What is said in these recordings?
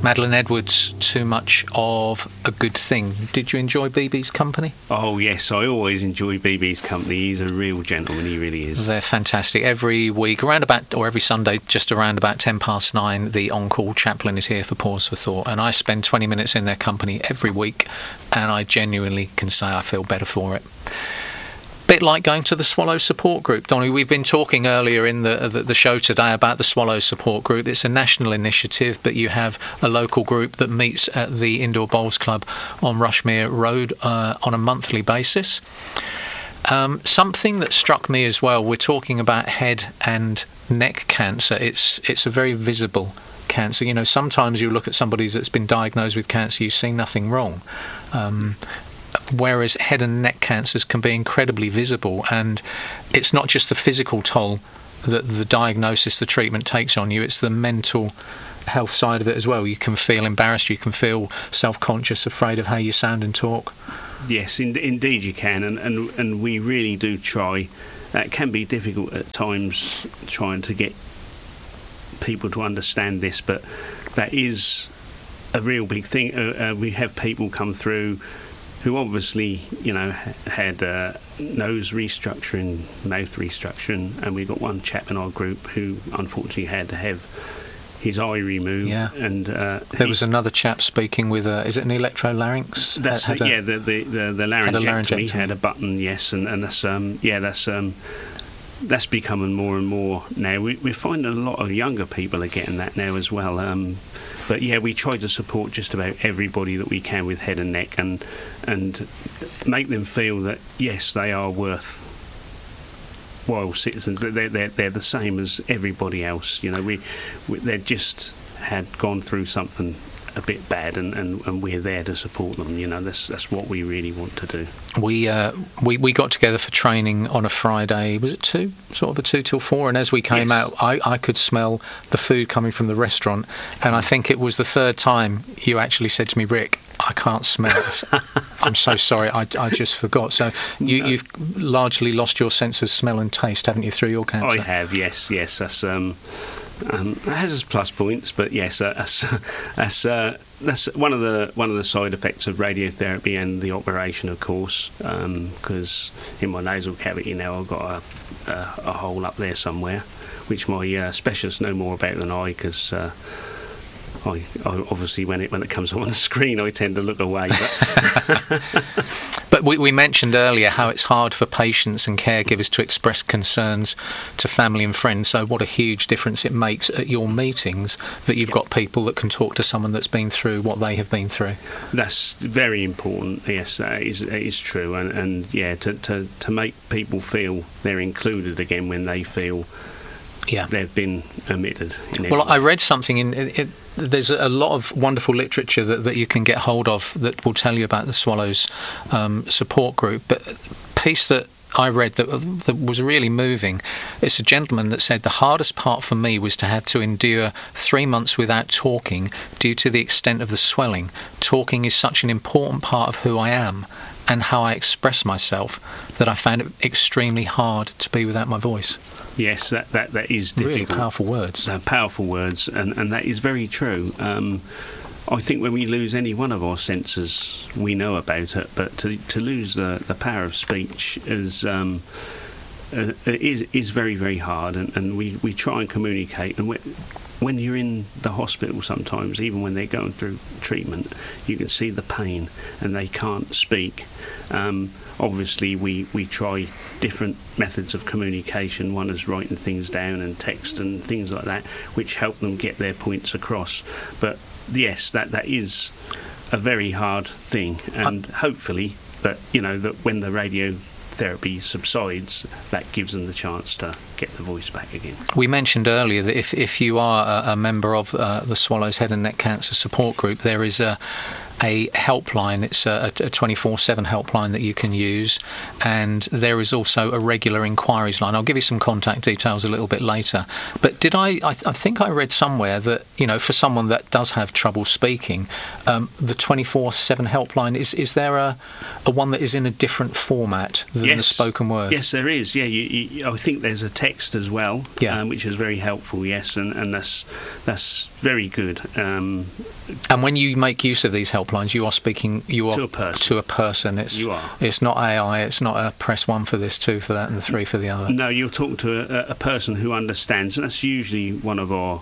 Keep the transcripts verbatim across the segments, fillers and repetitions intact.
Madeline Edwards, Too Much of a Good Thing. Did you enjoy B B's company? Oh yes, I always enjoy B B's company. He's a real gentleman, he really is. They're fantastic. Every week, around about, or every Sunday, just around about ten past nine, the on-call chaplain is here for Pause for Thought, and I spend twenty minutes in their company every week, and I genuinely can say I feel better for it. Bit like going to the Swallows Support Group. Donny, we've been talking earlier in the, the the show today about the Swallows Support Group. It's a national initiative, but you have a local group that meets at the Indoor Bowls Club on Rushmere Road uh, on a monthly basis. Um, something that struck me as well, we're talking about head and neck cancer. It's it's a very visible cancer. You know, sometimes you look at somebody that's been diagnosed with cancer, you see nothing wrong. Um, whereas head and neck cancers can be incredibly visible, and it's not just the physical toll that the diagnosis, the treatment takes on you, it's the mental health side of it as well. You can feel embarrassed, you can feel self-conscious, afraid of how you sound and talk. Yes, in, indeed you can, and, and, and we really do try. That can be difficult at times, trying to get people to understand this, but that is a real big thing. Uh, uh, we have people come through who obviously, you know, had uh, nose restructuring, mouth restructuring, and we got one chap in our group who unfortunately had to have his eye removed. Yeah. And uh, there he, was another chap speaking with a, is it an electrolarynx? That's had, a, had yeah, the the the, the laryngectomy had a, laryngectomy. had a button, yes, and, and that's um yeah that's um that's becoming more and more now. We, we're finding a lot of younger people are getting that now as well. Um, but yeah, we try to support just about everybody that we can with head and neck, and and make them feel that yes, they are worth while citizens. They're, they're they're the same as everybody else. You know, we, we they just had gone through something a bit bad, and, and, and we're there to support them. You know, that's that's what we really want to do. We uh, we we got together for training on a Friday. Was it two? Sort of a two till four. And as we came yes. out, I, I could smell the food coming from the restaurant. And I think it was the third time you actually said to me, Rick, I can't smell it. I'm so sorry. I, I just forgot. So you, no. you've largely lost your sense of smell and taste, haven't you, through your cancer? I have. Yes. Yes. That's um. Um, it has its plus points, but yes, uh, that's that's uh, that's one of the one of the side effects of radiotherapy and the operation, of course. Because um, in my nasal cavity now, I've got a, a, a hole up there somewhere, which my uh, specialists know more about than I. Because uh, I, I obviously, when it when it comes on the screen, I tend to look away. But, but we, we mentioned earlier how it's hard for patients and caregivers to express concerns to family and friends. So what a huge difference it makes at your meetings that you've got people that can talk to someone that's been through what they have been through. That's very important. Yes, that is, that is true. And, and yeah, to, to, to make people feel they're included again when they feel yeah. they've been omitted. Well, I read something in... It, it, there's a lot of wonderful literature that, that you can get hold of that will tell you about the Swallows um, support group. But a piece that I read that, that was really moving, it's a gentleman that said the hardest part for me was to have to endure three months without talking due to the extent of the swelling. Talking is such an important part of who I am and how I express myself that I found it extremely hard to be without my voice. Yes, that, that, that is difficult. Really powerful words. Uh, powerful words, and, and that is very true. Um, I think when we lose any one of our senses, we know about it, but to to lose the, the power of speech is um, uh, is is very, very hard, and, and we, we try and communicate. And when you're in the hospital sometimes, even when they're going through treatment, you can see the pain, and they can't speak. Um, Obviously, we, we try different methods of communication. One is writing things down and text and things like that, which help them get their points across. But yes, that, that is a very hard thing, and uh, hopefully, that you know that when the radiotherapy subsides, that gives them the chance to get the voice back again. We mentioned earlier that if if you are a, a member of uh, the Swallows Head and Neck Cancer Support Group, there is a a helpline. It's a twenty-four seven helpline that you can use, and there is also a regular inquiries line. I'll give you some contact details a little bit later. But did I? I, th- I think I read somewhere that, you know, for someone that does have trouble speaking, um, the twenty-four seven helpline is is there a, a one that is in a different format than yes. the spoken word? Yes, there is. Yeah, you, you, I think there's a text as well, yeah. um, which is very helpful. Yes, and, and that's that's very good. Um, and when you make use of these helplines, you are speaking you are to a person. To a person. It's you are. It's not A I. It's not a press one for this, two for that, and three for the other. No, you're talking to a, a person who understands, and that's usually one of our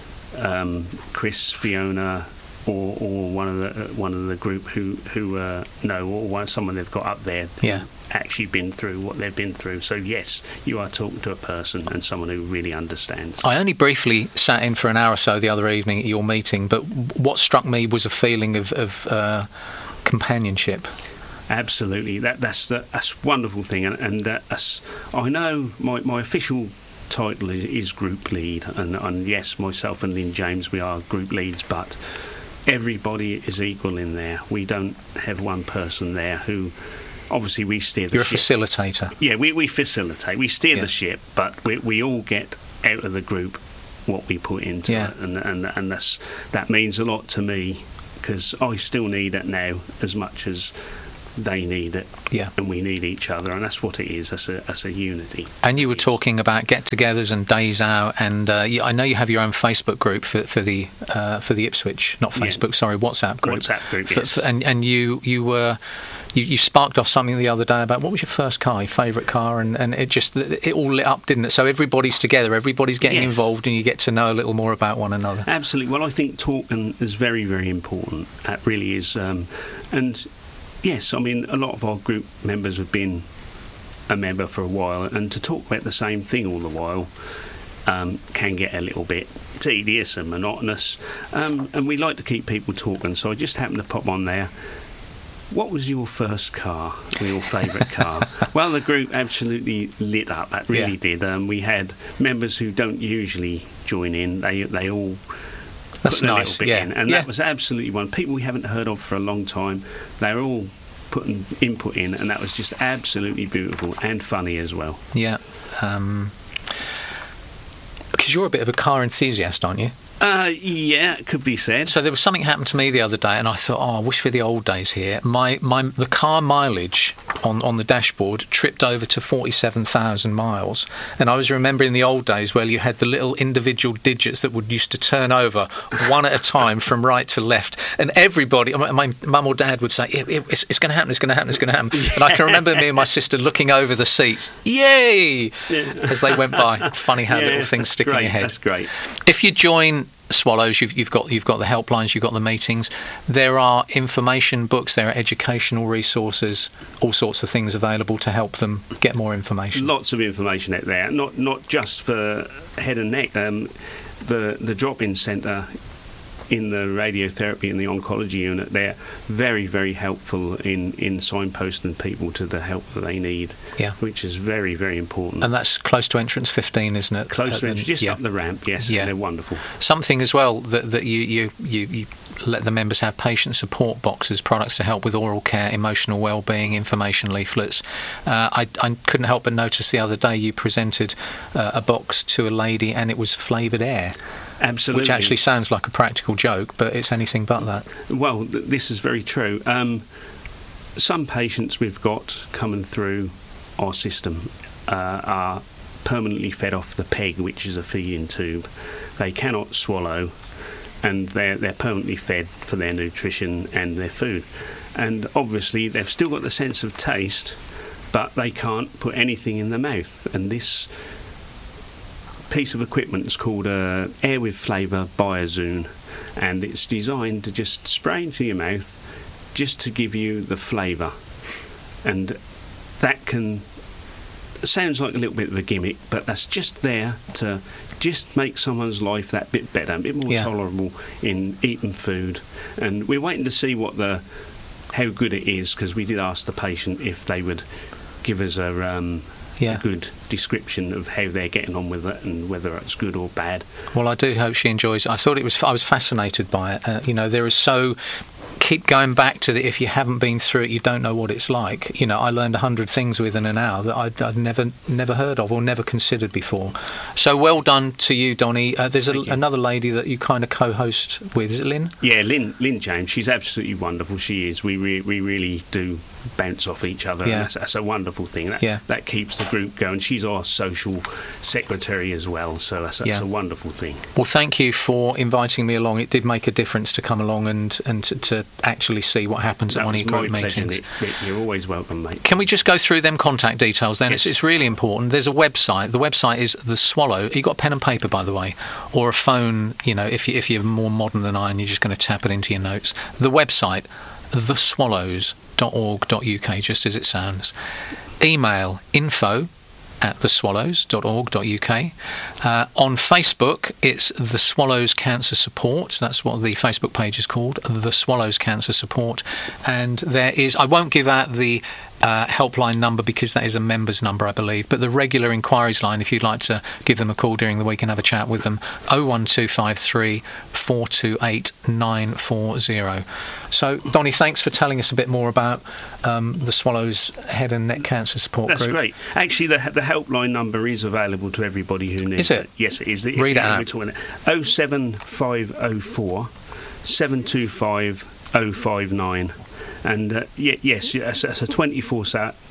um, Chris, Fiona, or, or one of the uh, one of the group who who uh, know, or one, someone they've got up there. Yeah. Actually been through what they've been through. So yes, you are talking to a person and someone who really understands. I only briefly sat in for an hour or so the other evening at your meeting, but what struck me was a feeling of, of uh, companionship. Absolutely, that that's the that's wonderful thing, and, and uh, that's, I know my, my official title is, is group lead, and, and yes, myself and Lynn James, we are group leads, but everybody is equal in there. We don't have one person there who. Obviously, we steer the You're ship. You're a facilitator. Yeah, we, we facilitate. We steer yeah. the ship, but we we all get out of the group what we put into yeah. it, and and and that's that means a lot to me, because I still need it now as much as they need it, yeah. and we need each other, and that's what it is. That's a as a unity. And you were talking about get-togethers and days out, and uh, you, I know you have your own Facebook group for for the uh, for the Ipswich, not Facebook, yeah. sorry, WhatsApp group. WhatsApp group, for, yes. For, and and you you were. You, you sparked off something the other day about what was your first car, your favourite car, and, and it just it all lit up, didn't it? So everybody's together, everybody's getting yes. involved, and you get to know a little more about one another. Absolutely. Well, I think talking is very, very important. That really is. Um, and yes, I mean, a lot of our group members have been a member for a while, and to talk about the same thing all the while um, can get a little bit tedious and monotonous. Um, and we like to keep people talking, so I just happened to pop on there. What was your first car, or your favourite car? Well, the group absolutely lit up. That really yeah. did. Um, we had members who don't usually join in. They they all That's put a nice. little bit yeah. in, and yeah. that was absolutely one. People we haven't heard of for a long time. They were all putting input in, and that was just absolutely beautiful and funny as well. Yeah. Um, because you're a bit of a car enthusiast, aren't you? Uh, yeah, it could be said. So there was something happened to me the other day, and I thought, oh, I wish for the old days here. My my the car mileage on, on the dashboard tripped over to forty-seven thousand miles, and I was remembering the old days where you had the little individual digits that would used to turn over one at a time from right to left, and everybody, my, my mum or dad would say, it, it, it's, it's going to happen, it's going to happen, it's going to happen, and I can remember me and my sister looking over the seats, yay, yeah. as they went by. Funny how yeah, little things stick great, in your head. That's great. If you join Swallows, you've, you've got you've got the helplines, you've got the meetings. There are information books, there are educational resources, all sorts of things available to help them get more information. Lots of information out there, not not just for head and neck. Um, the the drop-in centre in the radiotherapy and the oncology unit, they're very, very helpful in, in signposting people to the help that they need, yeah. which is very, very important. And that's close to entrance fifteen, isn't it? Close to entrance, just yeah. up the ramp, yes, yeah. they're wonderful. Something as well that, that you, you, you, you let the members have patient support boxes, products to help with oral care, emotional well-being, information leaflets. Uh, I, I couldn't help but notice the other day you presented uh, a box to a lady and it was flavoured air. Absolutely. Which actually sounds like a practical joke, but it's anything but that. Well, th- this is very true. Um, some patients we've got coming through our system uh, are permanently fed off the PEG, which is a feeding tube. They cannot swallow, and they're, they're permanently fed for their nutrition and their food. And obviously they've still got the sense of taste, but they can't put anything in their mouth. And this piece of equipment is called a Air with Flavour BioZoom, and it's designed to just spray into your mouth just to give you the flavour. And that can sounds like a little bit of a gimmick, but that's just there to just make someone's life that bit better, a bit more yeah. tolerable in eating food. And we're waiting to see what the how good it is, because we did ask the patient if they would give us a um, Yeah. a good description of how they're getting on with it and whether it's good or bad. Well, I do hope she enjoys it. I thought it was. I was fascinated by it. Uh, you know, there is so keep going back to the, if you haven't been through it, you don't know what it's like. You know, I learned a hundred things within an hour that I'd, I'd never never heard of or never considered before. So well done to you, Donny. Uh, there's a, another lady that you kind of co-host with. Is it Lynn? Yeah, Lynn, Lynn James. She's absolutely wonderful. She is. We re- we really do bounce off each other. Yeah. That's, that's a wonderful thing. That, yeah. that keeps the group going. She's our social secretary as well, so that's, that's yeah. a wonderful thing. Well, thank you for inviting me along. It did make a difference to come along and, and to, to actually see what happens that at one of your group pleasure, meetings. Nick. Nick, you're always welcome, mate. Can we just go through them contact details then? Yes. It's, it's really important. There's a website. The website is The Swallow. You got a pen and paper, by the way, or a phone, you know, if, you, if you're more modern than I and you're just going to tap it into your notes. The website, the swallows dot org dot U K, just as it sounds. Email info at the swallows dot org dot U K. Uh, on Facebook, it's The Swallows Cancer Support. That's what the Facebook page is called, The Swallows Cancer Support. And there is, I won't give out the uh, helpline number because that is a member's number, I believe, but the regular inquiries line, if you'd like to give them a call during the week and have a chat with them, oh one two five three, four two eight, nine four zero. So, Donny, thanks for telling us a bit more about um, the Swallows Head and Neck Cancer Support That's Group. That's great. Actually, the, the helpline number is available to everybody who needs it. Is it? Yes, it is. Read it out. oh seven five oh four, seven two five, oh five nine. And uh, yeah, yes, it's a twenty-four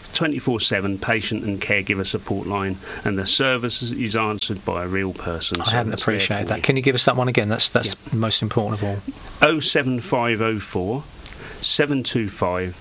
seven patient and caregiver support line, and the service is answered by a real person. I so hadn't appreciated that. You. Can you give us that one again? That's that's yeah. most important of all. oh seven five oh four, seven two five,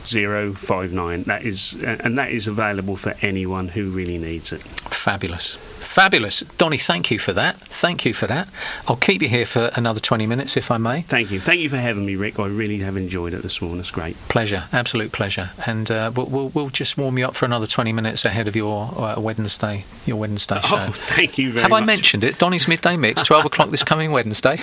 oh five nine. That is, uh, and that is available for anyone who really needs it. Fabulous. Fabulous. Donny, thank you for that. Thank you for that. I'll keep you here for another twenty minutes, if I may. Thank you. Thank you for having me, Rick. I really have enjoyed it this morning. It's great. Pleasure. Absolute pleasure. And uh, we'll, we'll, we'll just warm you up for another twenty minutes ahead of your uh, Wednesday your Wednesday show. Oh, thank you very have much. Have I mentioned it? Donny's Midday Mix, twelve o'clock this coming Wednesday.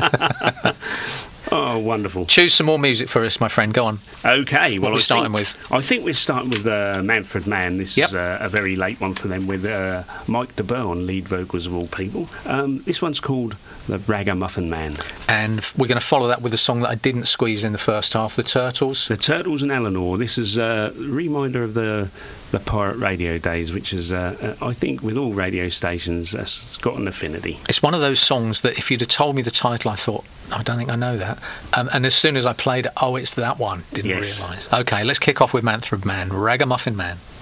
Oh, wonderful. Choose some more music for us, my friend. Go on. Okay. What well, are we I starting think, with? I think we're starting with uh, Manfred Mann. This yep. is a, a very late one for them with uh, Mike DeBurr on lead vocals of all people. Um, this one's called The Ragamuffin Man. And we're going to follow that with a song that I didn't squeeze in the first half, The Turtles. The Turtles and Eleanor. This is a reminder of the... the pirate radio days, which is, uh, I think, with all radio stations, that's got an affinity. It's one of those songs that if you'd have told me the title, I thought, I don't think I know that. Um, and as soon as I played it, oh, it's that one. Didn't yes. realise. Okay, let's kick off with Manfred Mann, Ragamuffin Man.